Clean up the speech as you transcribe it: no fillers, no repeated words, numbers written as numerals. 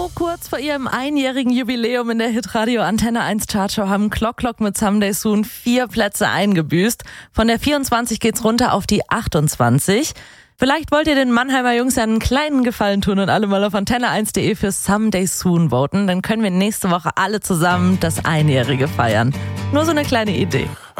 So kurz vor ihrem einjährigen Jubiläum in der Hitradio Antenne 1 Chartshow haben Clock Clock mit Someday Soon 4 Plätze eingebüßt. Von der 24 geht's runter auf die 28. Vielleicht wollt ihr den Mannheimer Jungs ja einen kleinen Gefallen tun und alle mal auf antenne1.de für Someday Soon voten. Dann können wir nächste Woche alle zusammen das Einjährige feiern. Nur so eine kleine Idee.